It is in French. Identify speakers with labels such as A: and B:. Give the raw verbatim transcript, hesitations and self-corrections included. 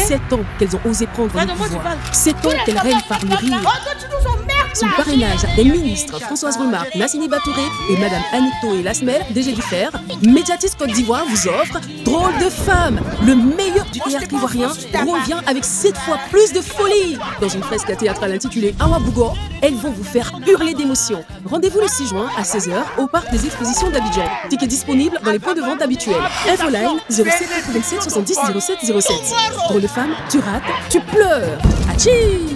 A: sept ans qu'elles ont osé prendre le pouvoir. sept ans qu'elles règnent par le rire. Sous le parrainage des ministres Françoise Remarque, Nassini Batouré et Madame Anito et Lasmel, D G du Fer, Médiatis Côte d'Ivoire vous offre Drôle de femme. Le meilleur du théâtre ivoirien revient avec sept fois plus de folie. Dans une fresque théâtrale intitulée Awa Bougo, elles vont vous faire hurler d'émotion. Rendez-vous le six juin à seize heures au parc des expositions d'Abidjan. Ticket disponible dans les points de vente habituels. Infoline zéro sept vingt-sept soixante-dix zéro sept zéro sept. Drôle de femme, tu rates, tu pleures. Achille!